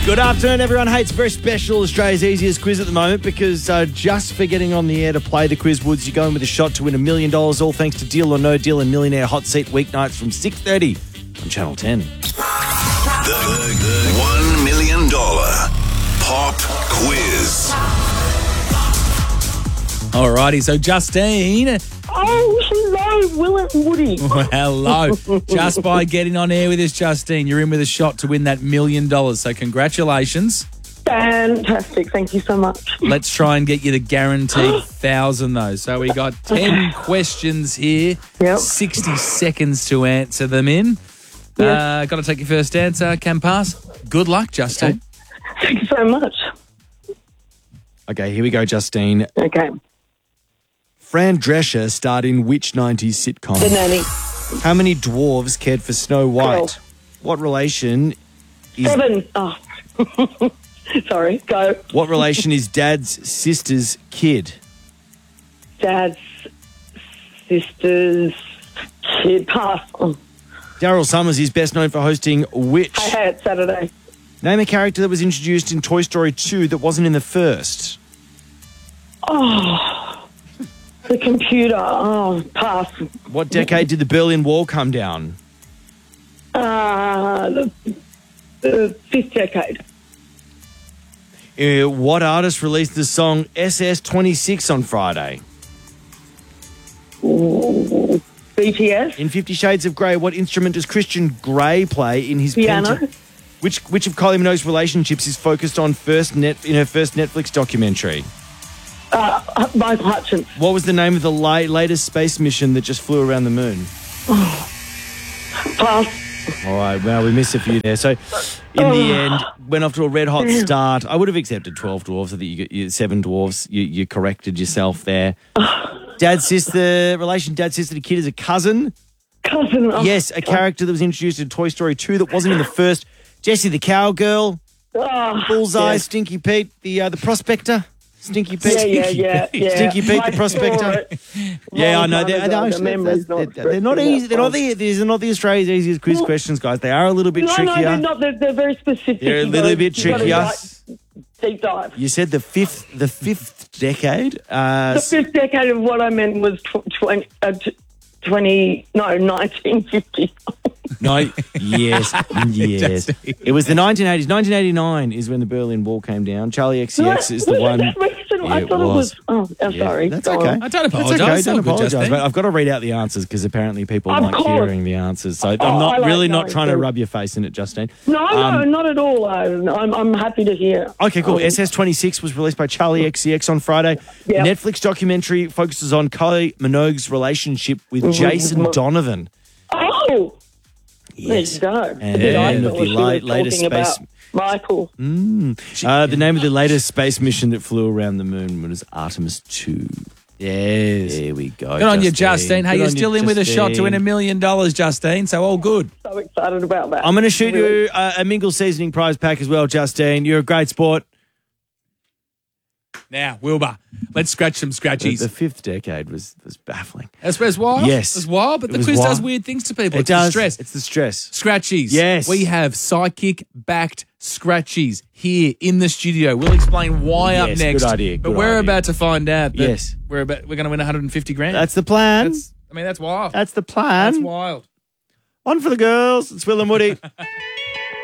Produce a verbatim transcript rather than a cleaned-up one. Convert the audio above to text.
Good afternoon, everyone. Hey, it's very special Australia's easiest quiz at the moment because uh, just for getting on the air to play the Quiz Woods, you're going with a shot to win a million dollars, all thanks to Deal or No Deal and Millionaire Hot Seat weeknights from six thirty on Channel ten. The, the, the one million dollars pop quiz. Alrighty, so Justine. Oh, hello, Will and Woody. Well, hello. Just by getting on air with us, Justine, you're in with a shot to win that million dollars. So congratulations. Fantastic. Thank you so much. Let's try and get you the guaranteed thousand, though. So we got ten questions here. Yep. sixty seconds to answer them in. Uh, got to take your first answer. Can pass. Good luck, Justine. Thank you so much. Okay, here we go, Justine. Okay. Fran Drescher starred in which nineties sitcom? The Nanny. How many dwarves cared for Snow White? Twelve. What relation is Seven. Oh. Sorry, go. What relation is Dad's sister's kid? Dad's sister's kid. Pass. Oh. Daryl Summers is best known for hosting which? Hey, hey, it's Saturday. Name a character that was introduced in Toy Story two that wasn't in the first. Oh, the computer. Oh, pass. What decade did the Berlin Wall come down? Uh, the, the fifth decade. Uh, what artist released the song S S twenty-six on Friday? Ooh, B T S. In Fifty Shades of Grey, what instrument does Christian Grey play in his Piano. penta- Which which of Kylie Minogue's relationships is focused on first net in her first Netflix documentary? Uh, Michael Hutchins. What was the name of the la- latest space mission that just flew around the moon? Pass. All right, well, we missed a few there. So, in the end, went off to a red hot start. I would have accepted twelve dwarves. I think you got you, seven dwarves. You, you corrected yourself there. Dad, sister, relation, dad, sister to kid is a cousin. Cousin. Oh, Yes, a character that was introduced in Toy Story two that wasn't in the first. Jessie the cowgirl, Oh, Bullseye, yeah. Stinky Pete, the uh, the prospector. Stinky Pete. Yeah, yeah, yeah, yeah. Stinky Pete, I the prospector. saw it Yeah, I long know. time They're, ago. they're, The actually- memory's they're, not they're not stretching easy. that They're not far. the. These are not the Australia's easiest quiz Well- questions, guys. They are a little bit No, trickier. no, they're not. They're, they're very specific. They're a You little gotta- bit you gotta, trickier. like, deep dive. You said the fifth, the fifth decade. Uh, The fifth decade of what I meant was tw- twenty, uh, t- twenty, no, nineteen fifty. no, yes, yes. It was the nineteen eighties. nineteen eighty-nine is when the Berlin Wall came down. Charlie X C X is the Was it one. that recent? I Yeah, thought it it was. was. Oh, I'm Yeah, sorry. that's Go okay. on. I don't That's apologise. okay. It's Don't all good, apologise. Justine. But I've got to read out the answers because apparently people Of like course. hearing the answers. So I'm Oh, not I like really not knowing trying to too. rub your face in it, Justine. No, no, Um, not at all. I'm, I'm, I'm happy to hear. Okay, cool. Um, S S twenty-six was released by Charlie X C X on Friday. Yep. Netflix documentary focuses on Kylie Minogue's relationship with Jason Donovan. Oh, Yes. there you go. And Did the I name thought of the she la- was latest talking space- about Michael. Uh, the name of the latest space mission that flew around the moon was Artemis two. Yes. There we go. Good on you, Justine. Hey, Good you're on you, still in with a shot to win a Justine. million dollars, Justine. So all good. So excited about that. I'm going to shoot you a, a Mingle seasoning prize pack as well, Justine. You're a great sport. Now, Wilbur, let's scratch some The, scratchies. the fifth decade was, was baffling. That's it's wild. Yes. It's wild, but It the was quiz wild. does weird things to people. It it's does. The stress. It's the stress. Scratchies. Yes. We have psychic-backed scratchies here in the studio. We'll explain why Yes, up good next. idea, But good we're idea. about to find out that Yes. we're about we're going to win one hundred fifty grand. That's the plan. That's, I mean, that's wild. That's the plan. That's wild. One for the girls. It's Will and Woody.